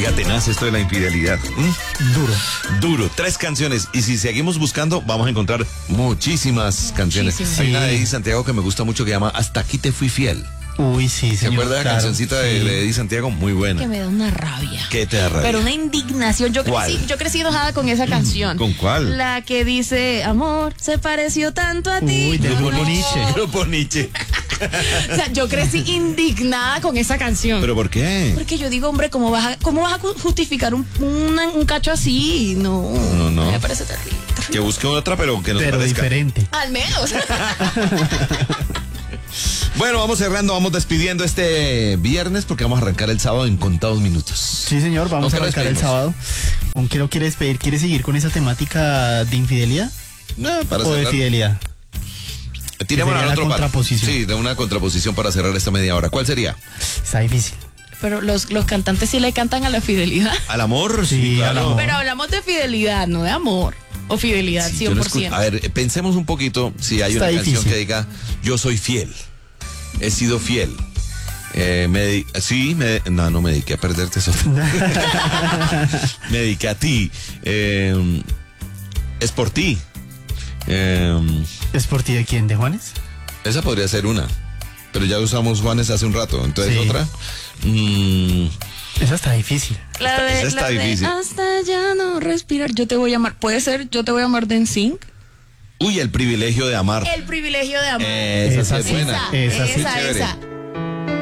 Oiga, tenaz esto de la infidelidad. Duro. Duro. 3 canciones. Y si seguimos buscando, vamos a encontrar muchísimas canciones. Muchísimas. Hay una de Sí. Eddie Santiago que me gusta mucho que llama Hasta aquí te fui fiel. Uy, sí, ¿Se señor. acuerda de la claro, cancioncita sí. de Eddie Santiago? Muy buena. Que me da una rabia. ¿Qué te da rabia? Pero una indignación. ¿Cuál? Yo crecí enojada con esa canción. ¿Con cuál? La que dice, amor, se pareció tanto a ti. Uy, del No. Grupo Nietzsche. Grupo Nietzsche. O sea, yo crecí indignada con esa canción. ¿Pero por qué? Porque yo digo, hombre, ¿cómo vas a justificar un cacho así? No. No. Me parece terrible. Que busque otra, pero que nos Pero parezca. diferente. Al menos. Bueno, vamos cerrando, vamos despidiendo este viernes porque vamos a arrancar el sábado en contados minutos. Sí, señor, vamos ¿Con a qué arrancar el despedimos? sábado. ¿Con qué lo quiere despedir? ¿Quiere seguir con esa temática de infidelidad Para o de cerrar. fidelidad? Tirémosla Sería al la otro palo. contraposición. Sí, de una contraposición para cerrar esta media hora. ¿Cuál sería? Está difícil. Pero los cantantes sí le cantan a la fidelidad. ¿Al amor? Sí, al amor. Pero hablamos de fidelidad, no de amor. O fidelidad, Sí, 100%. yo no escucho. A ver, pensemos un poquito si hay Está una canción difícil. que diga yo soy fiel, he sido fiel. No me dediqué a perderte, Sofía. Me dediqué a ti. Es por ti. ¿Es por ti de quién? ¿De Juanes? Esa podría ser una. Pero ya usamos Juanes hace un rato. Entonces, Sí. otra. Esa está difícil. Esa está difícil. Hasta ya no respirar. Yo te voy a amar. Puede ser Yo te voy a amar de NSYNC. Uy, el privilegio de amar. El privilegio de amar. Esa sí es sí. buena. Esa sí. esa. Chévere.